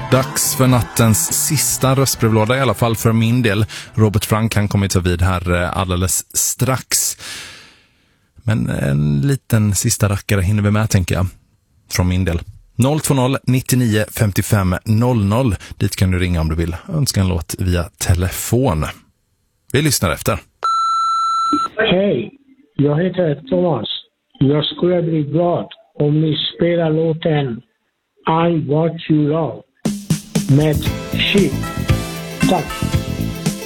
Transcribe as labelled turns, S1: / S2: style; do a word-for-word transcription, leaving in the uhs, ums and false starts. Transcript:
S1: Dags för nattens sista röstbrevlåda, i alla fall för min del. Robert Frank, han kommer ta vid här alldeles strax. Men en liten sista rackare hinner vi med, tänker jag, från min del. noll två noll nittionio femtiofem noll noll. Dit kan du ringa om du vill önska en låt via telefon. Vi lyssnar efter.
S2: Hej, jag heter Thomas. Jag skulle bli glad om ni spelar låten I Want You Love med Shit. Tack.